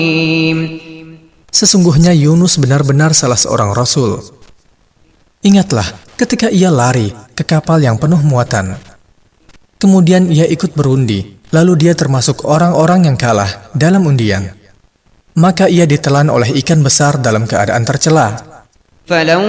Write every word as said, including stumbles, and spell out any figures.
Sesungguhnya Yunus benar-benar salah seorang rasul. Ingatlah ketika ia lari ke kapal yang penuh muatan. Kemudian ia ikut berundi, lalu dia termasuk orang-orang yang kalah dalam undian. Maka ia ditelan oleh ikan besar dalam keadaan tercela.